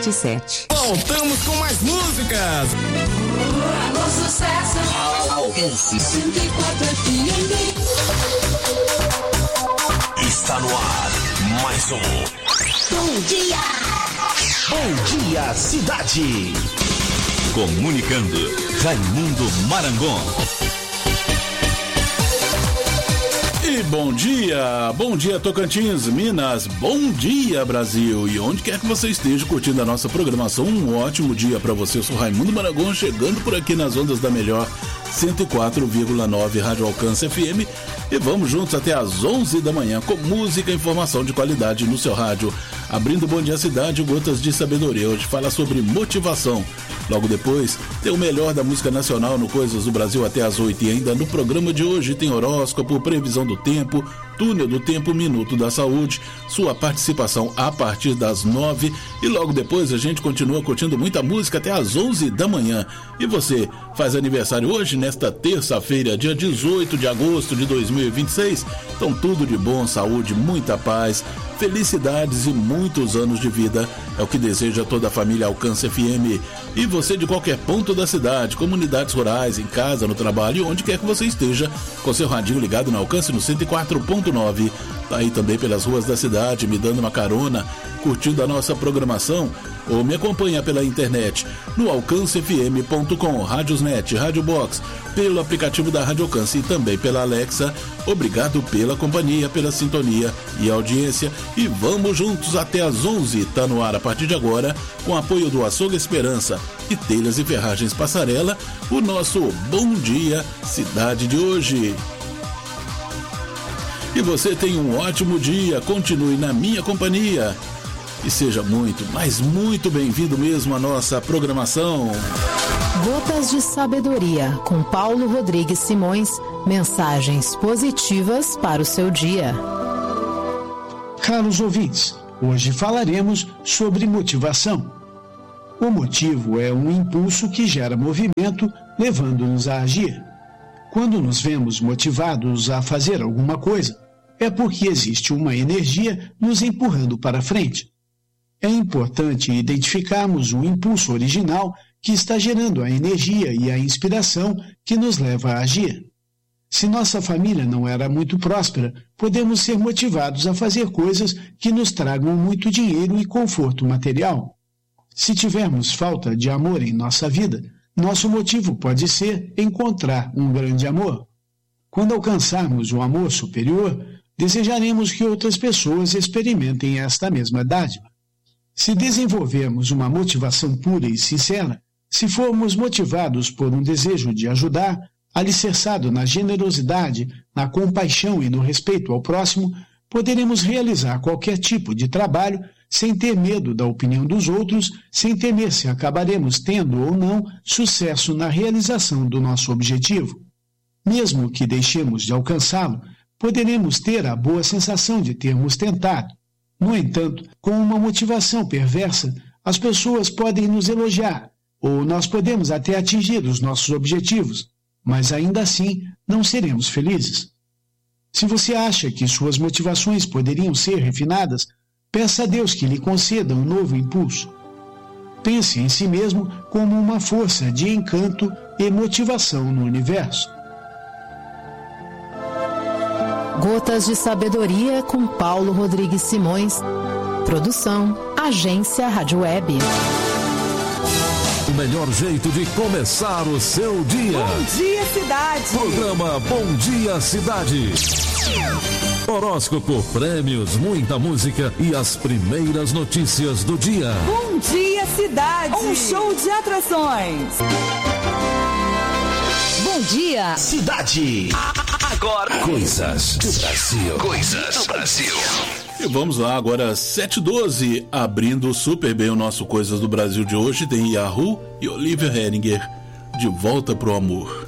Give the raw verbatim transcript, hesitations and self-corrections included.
sete sete. Voltamos com mais músicas. Alô, sucesso. Alcance cento e quatro F M. Está no ar mais um Bom dia. Bom Dia Cidade. Comunicando, Raimundo Marangon. E bom dia, bom dia Tocantins, Minas, bom dia Brasil. E onde quer que você esteja curtindo a nossa programação, um ótimo dia para você. Eu sou Raimundo Marangon, chegando por aqui nas ondas da melhor cento e quatro vírgula nove Rádio Alcance F M. E vamos juntos até às onze da manhã com música e informação de qualidade no seu rádio. Abrindo Bom Dia Cidade, Gotas de Sabedoria. Hoje fala sobre motivação. Logo depois, tem o melhor da música nacional no Coisas do Brasil até às oito. E ainda no programa de hoje tem horóscopo, previsão do tempo, túnel do tempo, minuto da saúde, sua participação a partir das nove. E logo depois a gente continua curtindo muita música até às onze da manhã. E você faz aniversário hoje, nesta terça-feira, dia dezoito de agosto de dois mil e vinte e seis. Então tudo de bom, saúde, muita paz, felicidades e muitos anos de vida. É o que deseja toda a família Alcance F M. E você de qualquer ponto da cidade, comunidades rurais, em casa, no trabalho, onde quer que você esteja, com seu radinho ligado no Alcance no cento e quatro ponto nove. Tá aí também pelas ruas da cidade, me dando uma carona, curtindo a nossa programação, ou me acompanha pela internet no alcance f m ponto com, Rádiosnet, Rádio Box, pelo aplicativo da Rádio Alcance e também pela Alexa. Obrigado pela companhia, pela sintonia e audiência. E vamos juntos até às onze. Tá no ar a partir de agora, com apoio do Açougue Esperança e Telhas e Ferragens Passarela, o nosso Bom Dia Cidade de hoje. E você tem um ótimo dia, continue na minha companhia e seja muito, mas muito bem-vindo mesmo à nossa programação. Gotas de Sabedoria, com Paulo Rodrigues Simões, mensagens positivas para o seu dia. Caros ouvintes, hoje falaremos sobre motivação. O motivo é um impulso que gera movimento, levando-nos a agir. Quando nos vemos motivados a fazer alguma coisa, é porque existe uma energia nos empurrando para frente. É importante identificarmos o impulso original que está gerando a energia e a inspiração que nos leva a agir. Se nossa família não era muito próspera, podemos ser motivados a fazer coisas que nos tragam muito dinheiro e conforto material. Se tivermos falta de amor em nossa vida, nosso motivo pode ser encontrar um grande amor. Quando alcançarmos o amor superior, desejaremos que outras pessoas experimentem esta mesma dádiva. Se desenvolvermos uma motivação pura e sincera, se formos motivados por um desejo de ajudar, alicerçado na generosidade, na compaixão e no respeito ao próximo, poderemos realizar qualquer tipo de trabalho sem ter medo da opinião dos outros, sem temer se acabaremos tendo ou não sucesso na realização do nosso objetivo. Mesmo que deixemos de alcançá-lo, poderemos ter a boa sensação de termos tentado. No entanto, com uma motivação perversa, as pessoas podem nos elogiar, ou nós podemos até atingir os nossos objetivos, mas ainda assim não seremos felizes. Se você acha que suas motivações poderiam ser refinadas, peça a Deus que lhe conceda um novo impulso. Pense em si mesmo como uma força de encanto e motivação no universo. Gotas de Sabedoria, com Paulo Rodrigues Simões. Produção, Agência Rádio Web. O melhor jeito de começar o seu dia. Bom Dia Cidade. Programa Bom Dia Cidade. Horóscopo, prêmios, muita música e as primeiras notícias do dia. Bom Dia Cidade. Um show de atrações. Bom dia Cidade. Agora, coisas do Brasil. Coisas do Brasil. E vamos lá, agora sete e doze, abrindo super bem o nosso Coisas do Brasil de hoje, tem Yahoo e Olivia Heringer, De Volta pro Amor.